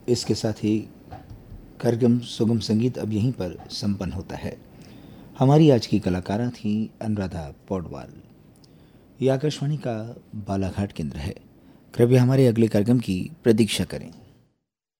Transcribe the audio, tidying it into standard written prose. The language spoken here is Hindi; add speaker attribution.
Speaker 1: इसके साथ ही कार्यक्रम सुगम संगीत अब यहीं पर संपन्न होता है। हमारी आज की कलाकारा थी अनुराधा पौडवाल। ये आकाशवाणी का बालाघाट केंद्र है। कृपया हमारे अगले कार्यक्रम की प्रतीक्षा करें।